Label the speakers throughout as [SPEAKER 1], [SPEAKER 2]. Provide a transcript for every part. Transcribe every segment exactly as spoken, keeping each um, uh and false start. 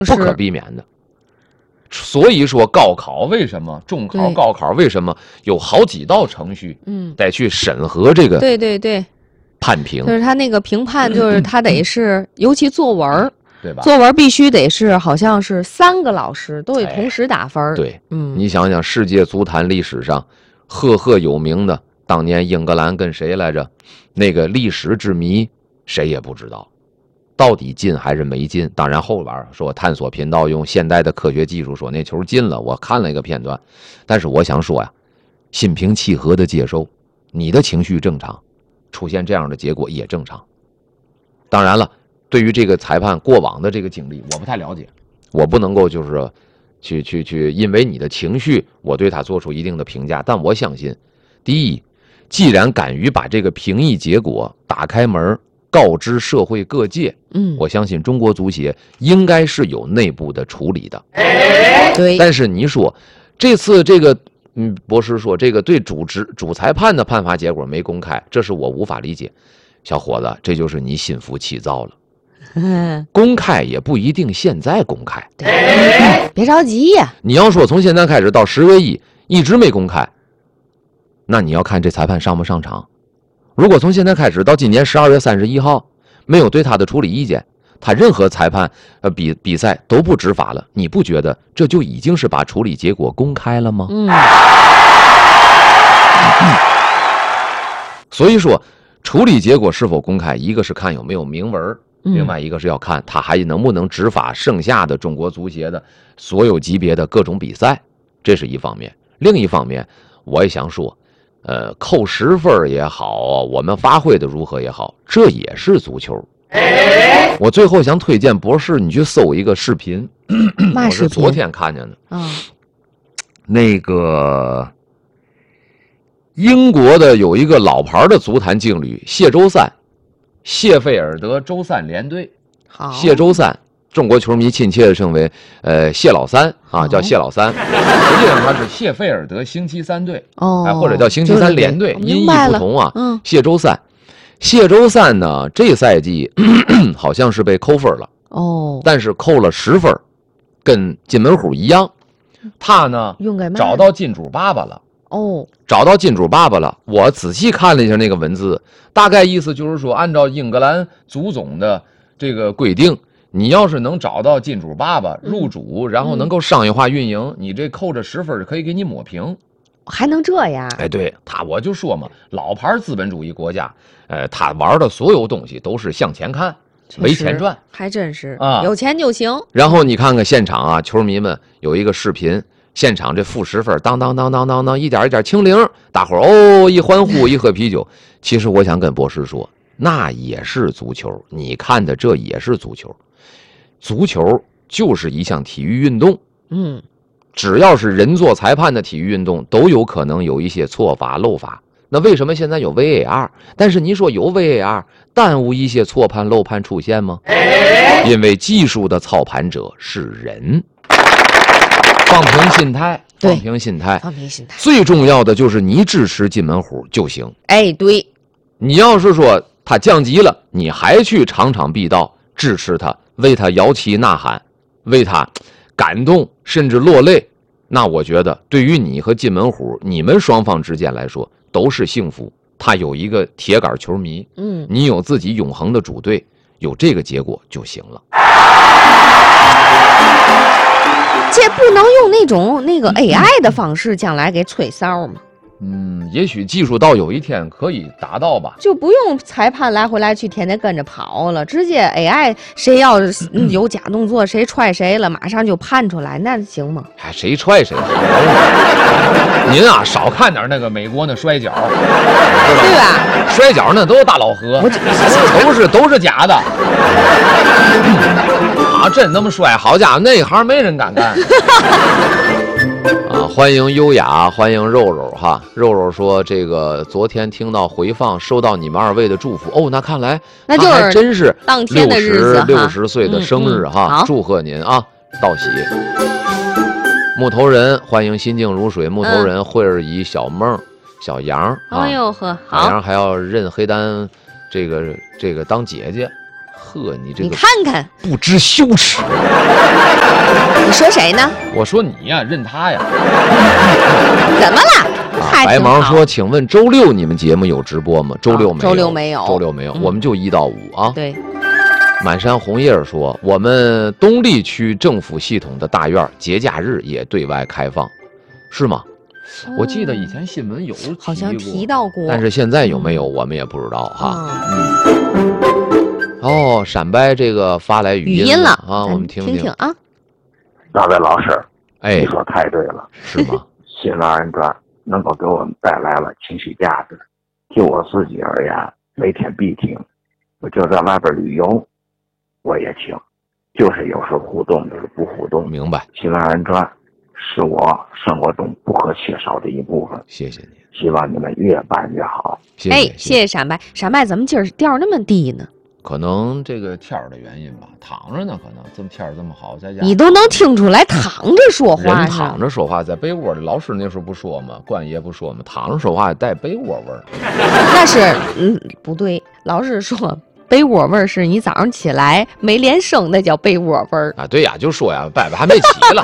[SPEAKER 1] 不可避免的。所以说高考为什么中考、高考为什么有好几道程序，嗯，得去审核这个，
[SPEAKER 2] 对对对，
[SPEAKER 1] 判评，
[SPEAKER 2] 就是他那个评判，就是他得是，尤其作文，
[SPEAKER 1] 对吧？
[SPEAKER 2] 作文必须得是，好像是三个老师都得同时打分。哎、
[SPEAKER 1] 对，嗯，你想想，世界足坛历史上赫赫有名的，当年英格兰跟谁来着？那个历史之谜，谁也不知道。到底进还是没进？当然后边说探索频道用现代的科学技术说那球进了，我看了一个片段。但是我想说呀，心平气和的接受，你的情绪正常，出现这样的结果也正常。当然了，对于这个裁判过往的这个经历，我不太了解，我不能够就是说去去去，因为你的情绪，我对他做出一定的评价。但我相信，第一，既然敢于把这个评议结果打开门告知社会各界，嗯，我相信中国足协应该是有内部的处理的。
[SPEAKER 2] 对，
[SPEAKER 1] 但是你说这次这个，嗯，博士说这个对主职主裁判的判罚结果没公开，这是我无法理解。小伙子，这就是你心浮气躁了。嗯，公开也不一定现在公开，
[SPEAKER 2] 对，别着急呀。
[SPEAKER 1] 你要说从现在开始到十月一一直没公开，那你要看这裁判上不上场。如果从现在开始到今年十二月三十一号没有对他的处理意见，他任何裁判呃比比赛都不执法了，你不觉得这就已经是把处理结果公开了吗？嗯。所以说，处理结果是否公开，一个是看有没有明文，另外一个是要看他还能不能执法剩下的中国足协的所有级别的各种比赛，这是一方面。另一方面，我也想说。呃，扣十分也好，我们发挥的如何也好，这也是足球。我最后想推荐博士，你去搜一个视频，
[SPEAKER 2] 嘛视频？
[SPEAKER 1] 我是昨天看见的。
[SPEAKER 2] 嗯，
[SPEAKER 1] 那个英国的有一个老牌的足坛劲旅谢周三，谢菲尔德周三联队。
[SPEAKER 2] 好，
[SPEAKER 1] 谢周三。中国球迷亲切的称为呃谢老三啊，叫谢老三。实际上他是谢菲尔德星期三队哦、呃，或者叫星期三联队，音译不同啊。嗯，谢周三，谢周三呢，这赛季咳咳好像是被扣分了哦，但是扣了十分，跟金门虎一样。他呢找到金主爸爸了哦，找到金主爸爸了。我仔细看了一下那个文字，大概意思就是说，按照英格兰足总的这个规定。你要是能找到金主爸爸入主，然后能够商业化运营，嗯、你这扣着十分可以给你抹平，
[SPEAKER 2] 还能这样？
[SPEAKER 1] 哎，对他我就说嘛，老牌资本主义国家，呃，他玩的所有东西都是向前看，没钱赚，
[SPEAKER 2] 还真是啊，有钱就行。
[SPEAKER 1] 然后你看看现场啊，球迷们有一个视频，现场这负十分，当当当当当当，一点一点清零，大伙儿哦一欢呼一喝啤酒。其实我想跟博士说，那也是足球，你看的这也是足球。足球就是一项体育运动，嗯，只要是人做裁判的体育运动，都有可能有一些错法漏法。那为什么现在有 V A R？ 但是你说有 V A R， 耽误一些错判漏判出现吗？因为技术的操盘者是人。放平心态，放平心态，
[SPEAKER 2] 放平心态。
[SPEAKER 1] 最重要的就是你支持金门虎就行。
[SPEAKER 2] 哎，对。
[SPEAKER 1] 你要是说他降级了，你还去场场必到支持他。为他摇旗呐喊，为他感动甚至落泪，那我觉得对于你和金门虎你们双方之间来说都是幸福。他有一个铁杆球迷，嗯，你有自己永恒的主队，有这个结果就行了。
[SPEAKER 2] 这不能用那种那个 A I 的方式将来给吹哨吗？
[SPEAKER 1] 嗯，也许技术到有一天可以达到吧，
[SPEAKER 2] 就不用裁判来回来去天天跟着跑了，直接 A I 谁要有假动作，谁踹谁了，马上就判出来，那行吗？
[SPEAKER 1] 哎，谁踹谁？您啊，少看点那个美国那摔跤，
[SPEAKER 2] 对吧？
[SPEAKER 1] 摔跤那都是大老何，都是都是假的。啊，真那么摔，好家伙，那一行没人敢干。啊，欢迎优雅，欢迎肉肉哈。肉肉说，这个昨天听到回放，收到你们二位的祝福哦，那看来
[SPEAKER 2] 那就是
[SPEAKER 1] 还真是
[SPEAKER 2] 当天的日子，
[SPEAKER 1] 六十岁的生日哈，
[SPEAKER 2] 嗯嗯、
[SPEAKER 1] 祝贺您啊，道喜。木头人，欢迎心静如水。木头人，惠儿姨，小梦，小杨。
[SPEAKER 2] 哎呦呵，好。
[SPEAKER 1] 小杨还要认黑丹，这个这个当姐姐。 呵，你这个
[SPEAKER 2] 你看看，
[SPEAKER 1] 不知羞耻。
[SPEAKER 2] 你说谁呢？
[SPEAKER 1] 我说你呀，认他呀。
[SPEAKER 2] 怎么了？
[SPEAKER 1] 啊、白毛说：“请问周六你们节目有直播吗？周六没有，
[SPEAKER 2] 周六没有，
[SPEAKER 1] 周六没有，
[SPEAKER 2] 嗯、
[SPEAKER 1] 我们就一到五啊。”
[SPEAKER 2] 对。
[SPEAKER 1] 满山红叶说：“我们东丽区政府系统的大院节假日也对外开放，是吗？哦、我记得以前新闻有提过，
[SPEAKER 2] 好像提到过，
[SPEAKER 1] 但是现在有没有我们也不知道哈。
[SPEAKER 2] 嗯
[SPEAKER 1] 嗯、哦，闪掰这个发来语音了，
[SPEAKER 2] 语音了
[SPEAKER 1] 啊，我们听
[SPEAKER 2] 听听啊。
[SPEAKER 3] 那位老师，
[SPEAKER 1] 哎，
[SPEAKER 3] 你说太对了，
[SPEAKER 1] 是吗？
[SPEAKER 3] 新二人转能够给我们带来了情绪价值。就我自己而言，每天必听，我就在外边旅游。”我也听，就是有时候互动，有时候不互动。
[SPEAKER 1] 明白。
[SPEAKER 3] 新二人转是我生活中不可缺少的一部分。
[SPEAKER 1] 谢谢你，
[SPEAKER 3] 希望你们越办越好。
[SPEAKER 1] 谢谢。
[SPEAKER 2] 哎，谢谢闪麦，闪麦怎么今儿调那么低呢？
[SPEAKER 1] 可能这个天儿的原因吧，躺着呢，可能这么天儿这么好，在家
[SPEAKER 2] 你都能听出来躺着说话。
[SPEAKER 1] 人躺着说话，在被窝里，老师那时候不说吗？冠爷不说吗？躺着说话带被窝味儿。
[SPEAKER 2] 那是嗯不对，老师说。被窝味儿是你早上起来没连声，那叫被窝味儿
[SPEAKER 1] 啊！对呀，就说呀，伯伯还没起了，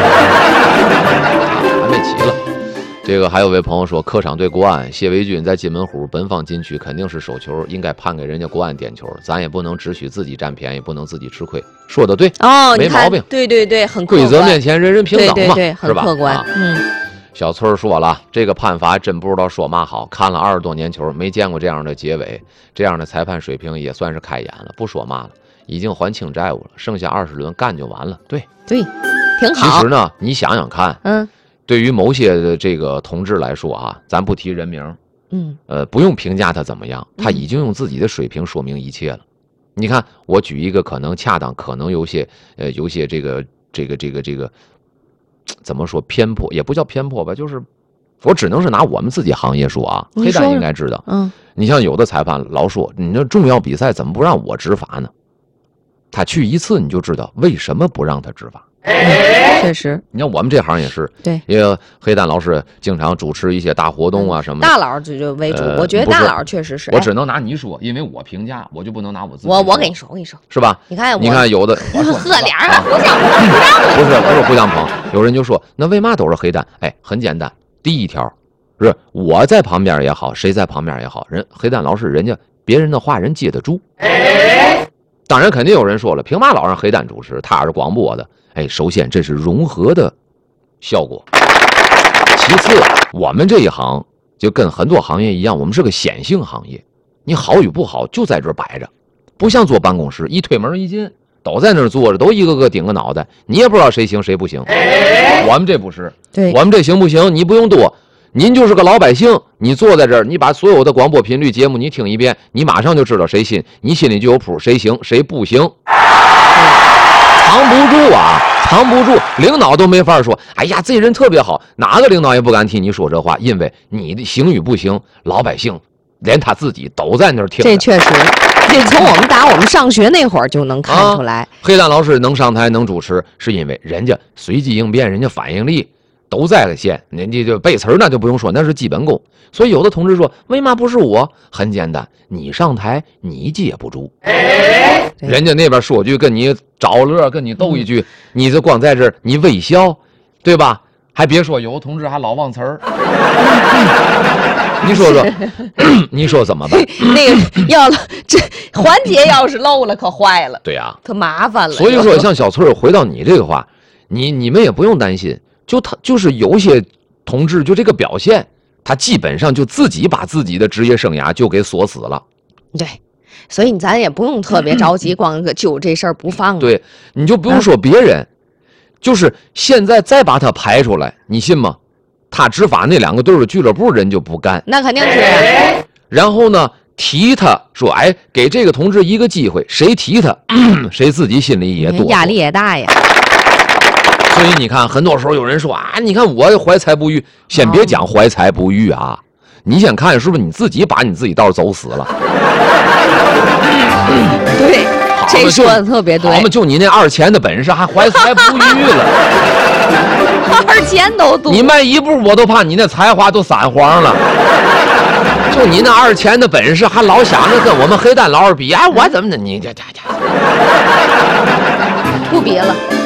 [SPEAKER 1] 还没起了。这个还有位朋友说，客场对国安，谢维军在金门湖本方禁区肯定是手球，应该判给人家国安点球，咱也不能只许自己占便宜，不能自己吃亏。说的对
[SPEAKER 2] 哦，
[SPEAKER 1] 没毛病。
[SPEAKER 2] 对对对，很客
[SPEAKER 1] 观规则面前人人平等嘛，
[SPEAKER 2] 对对对，很客观。
[SPEAKER 1] 啊、
[SPEAKER 2] 嗯。
[SPEAKER 1] 小崔说了，这个判罚真不知道说嘛好，看了二十多年球，没见过这样的结尾，这样的裁判水平也算是开眼了。不说嘛了，已经还清债务了，剩下二十轮干就完了。对
[SPEAKER 2] 对，挺好。
[SPEAKER 1] 其实呢，你想想看，
[SPEAKER 2] 嗯，
[SPEAKER 1] 对于某些的这个同志来说啊，咱不提人名，
[SPEAKER 2] 嗯，
[SPEAKER 1] 呃，不用评价他怎么样，他已经用自己的水平说明一切了。嗯、你看，我举一个可能恰当，可能有些呃，有些这个这个这个这个。怎么说偏颇也不叫偏颇吧，就是我只能是拿我们自己行业说啊，黑蛋应该知道。
[SPEAKER 2] 嗯，
[SPEAKER 1] 你像有的裁判老说，你这重要比赛怎么不让我执法呢？他去一次你就知道为什么不让他执法。
[SPEAKER 2] 嗯、确实，
[SPEAKER 1] 你看我们这行也是，
[SPEAKER 2] 对，
[SPEAKER 1] 因为黑蛋老师经常主持一些大活动啊什么的。
[SPEAKER 2] 大佬就就为主，呃、我觉得大佬确实是。
[SPEAKER 1] 我只能拿你说，因为我评价，我就不能拿我自己。
[SPEAKER 2] 我我跟你说，我跟你说，
[SPEAKER 1] 是吧？
[SPEAKER 2] 你看，
[SPEAKER 1] 你看有的，
[SPEAKER 2] 我喝脸啊，
[SPEAKER 1] 互相捧，不是不是互相捧。有人就说，那为嘛都是黑蛋？哎，很简单，第一条是我在旁边也好，谁在旁边也好，人黑蛋老师人家别人的话人接得住。当然，肯定有人说了，凭嘛老让黑蛋主持？他是广播的。哎，首先这是融合的效果，其次我们这一行就跟很多行业一样，我们是个显性行业，你好与不好就在这摆着，不像坐办公室一推门一进都在那儿坐着，都一个个顶个脑袋，你也不知道谁行谁不行。我们这不是，
[SPEAKER 2] 对，
[SPEAKER 1] 我们这行不行你不用多，您就是个老百姓，你坐在这儿，你把所有的广播频率节目你听一遍，你马上就知道谁信，你心里就有谱，谁行谁不行。藏不住啊，藏不住，领导都没法说，哎呀，这人特别好，哪个领导也不敢替你说这话，因为你的行与不行，老百姓连他自己都在那儿听。
[SPEAKER 2] 这确实，这从我们打我们上学那会儿就能看出来。啊、
[SPEAKER 1] 黑蛋老师能上台能主持，是因为人家随机应变，人家反应力都在线，人家就背词儿那就不用说，那是基本功。所以有的同志说，为嘛不是我？很简单，你上台你接不住，人家那边说句跟你找乐，跟你逗一句，嗯、你这光在这儿你微笑，对吧？还别说，有的同志还老忘词儿。你说说，你说怎么办？
[SPEAKER 2] 那个要了，这环节要是漏了，可坏了。
[SPEAKER 1] 对呀、啊，
[SPEAKER 2] 可麻烦了。
[SPEAKER 1] 所以说，像小翠儿回到你这个话，你你们也不用担心，就他就是有些同志就这个表现。他基本上就自己把自己的职业生涯就给锁死了，
[SPEAKER 2] 对，所以咱也不用特别着急，光就这事儿不放。
[SPEAKER 1] 对，你就不用说别人，啊、就是现在再把他排出来，你信吗？他执法那两个队的俱乐部人就不干，
[SPEAKER 2] 那肯定是。
[SPEAKER 1] 然后呢，提他说，哎，给这个同志一个机会，谁提他，谁自己心里也多，
[SPEAKER 2] 压力也大呀。
[SPEAKER 1] 所以你看，很多时候有人说啊，你看我怀才不遇，先别讲怀才不遇啊，你先看是不是你自己把你自己道走死了。
[SPEAKER 2] 对，这说的特别对。
[SPEAKER 1] 好嘛，就你那二钱的本事，还怀才不遇了。
[SPEAKER 2] 二钱都多，
[SPEAKER 1] 你迈一步，我都怕你那才华都散黄了。 就你那二钱的本事，还老想着跟我们黑蛋老师比，哎，我怎么的？你这这这，
[SPEAKER 2] 不比了。